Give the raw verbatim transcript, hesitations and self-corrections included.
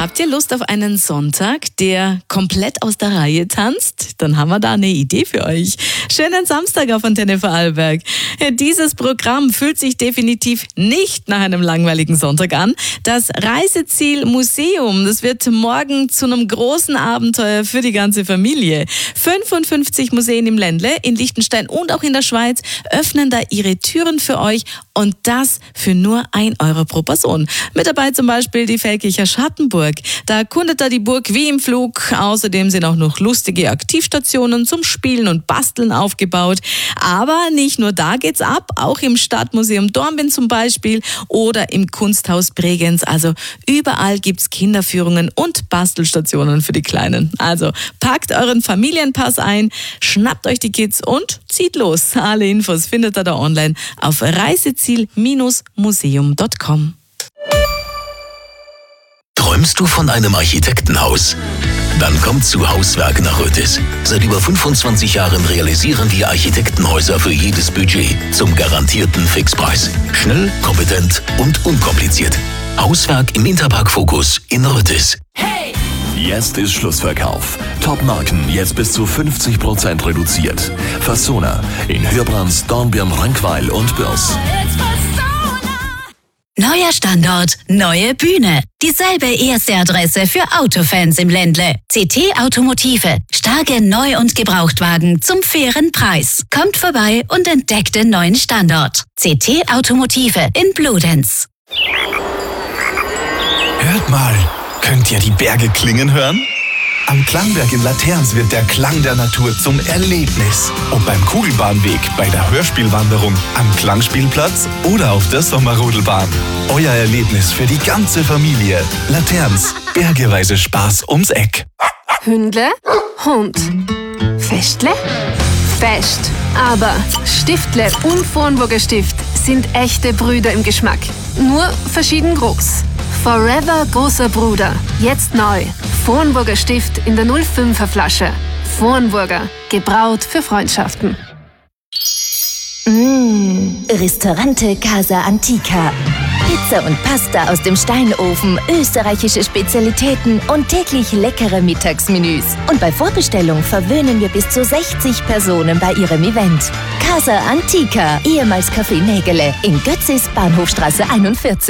Habt ihr Lust auf einen Sonntag, der komplett aus der Reihe tanzt? Dann haben wir da eine Idee für euch. Schönen Samstag auf Antenne Vorarlberg. Ja, dieses Programm fühlt sich definitiv nicht nach einem langweiligen Sonntag an. Das Reiseziel Museum, das wird morgen zu einem großen Abenteuer für die ganze Familie. fünfundfünfzig Museen im Ländle, in Liechtenstein und auch in der Schweiz öffnen da ihre Türen für euch und das für nur ein Euro pro Person. Mit dabei zum Beispiel die Velkicher Schattenburg. Da erkundet er die Burg wie im Flug. Außerdem sind auch noch lustige Aktivstationen zum Spielen und Basteln aufgebaut. Aber nicht nur da geht's ab, auch im Stadtmuseum Dornbirn zum Beispiel oder im Kunsthaus Bregenz. Also überall gibt's Kinderführungen und Bastelstationen für die Kleinen. Also packt euren Familienpass ein, schnappt euch die Kids und zieht los. Alle Infos findet ihr da online auf reiseziel museum punkt com. Träumst du von einem Architektenhaus? Dann kommt zu Hauswerk nach Rötis. Seit über fünfundzwanzig Jahren realisieren wir Architektenhäuser für jedes Budget zum garantierten Fixpreis. Schnell, kompetent und unkompliziert. Hauswerk im Interpark Fokus in Rötis. Hey! Jetzt ist Schlussverkauf. Top-Marken jetzt bis zu fünfzig Prozent reduziert. Fasona in Hörbrands, Dornbirn, Rankweil und Bürs. Neuer Standort, neue Bühne. Dieselbe erste Adresse für Autofans im Ländle. C T Automotive. Starke Neu- und Gebrauchtwagen zum fairen Preis. Kommt vorbei und entdeckt den neuen Standort. C T Automotive in Bludenz. Hört mal, könnt ihr die Berge klingen hören? Am Klangberg in Laterns wird der Klang der Natur zum Erlebnis. Ob beim Kugelbahnweg, bei der Hörspielwanderung, am Klangspielplatz oder auf der Sommerrodelbahn. Euer Erlebnis für die ganze Familie. Laterns, bergeweise Spaß ums Eck. Hündle, Hund. Festle, Fest. Aber Stiftle und Vornburger Stift sind echte Brüder im Geschmack. Nur verschieden groß. Forever großer Bruder. Jetzt neu. Vornburger Stift in der null fünfer Flasche. Vornburger. Gebraut für Freundschaften. Mmh, Ristorante Casa Antica. Pizza und Pasta aus dem Steinofen, österreichische Spezialitäten und täglich leckere Mittagsmenüs. Und bei Vorbestellung verwöhnen wir bis zu sechzig Personen bei ihrem Event. Casa Antica, ehemals Café Nägele in Götzis, Bahnhofstraße einundvierzig.